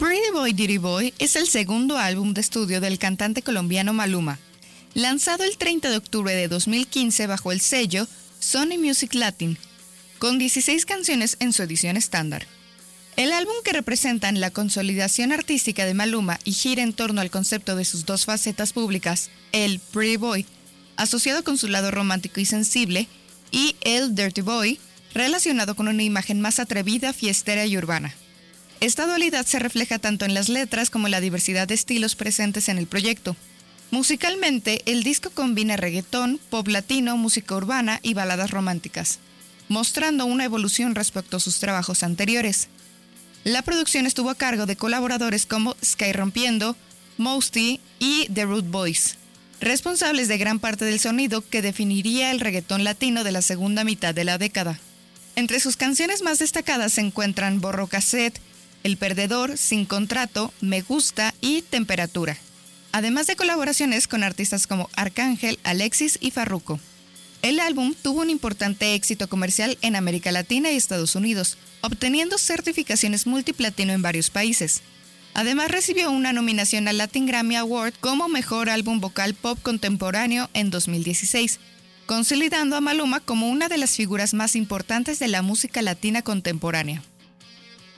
Pretty Boy Dirty Boy es el segundo álbum de estudio del cantante colombiano Maluma, lanzado el 30 de octubre de 2015 bajo el sello Sony Music Latin, con 16 canciones en su edición estándar. El álbum, que representa la consolidación artística de Maluma y gira en torno al concepto de sus dos facetas públicas, el Pretty Boy, asociado con su lado romántico y sensible, y el Dirty Boy, relacionado con una imagen más atrevida, fiestera y urbana. Esta dualidad se refleja tanto en las letras como en la diversidad de estilos presentes en el proyecto. Musicalmente, el disco combina reggaetón, pop latino, música urbana y baladas románticas, mostrando una evolución respecto a sus trabajos anteriores. La producción estuvo a cargo de colaboradores como Sky Rompiendo, Mosty y The Root Boys, responsables de gran parte del sonido que definiría el reggaetón latino de la segunda mitad de la década. Entre sus canciones más destacadas se encuentran Borro Cassette, El Perdedor, Sin Contrato, Me Gusta y Temperatura, además de colaboraciones con artistas como Arcángel, Alexis y Farruko. El álbum tuvo un importante éxito comercial en América Latina y Estados Unidos, obteniendo certificaciones multiplatino en varios países. Además, recibió una nominación al Latin Grammy Award como Mejor Álbum Vocal Pop Contemporáneo en 2016, consolidando a Maluma como una de las figuras más importantes de la música latina contemporánea.